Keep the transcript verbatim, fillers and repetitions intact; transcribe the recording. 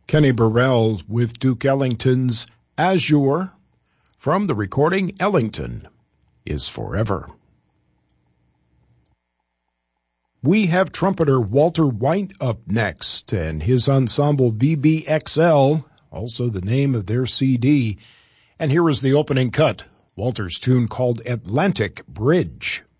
Kenny Burrell with Duke Ellington's Azure from the recording Ellington is Forever. We have trumpeter Walter White up next, and his ensemble B B X L, also the name of their C D. And here is the opening cut, Walter's tune called Atlantic Bridge.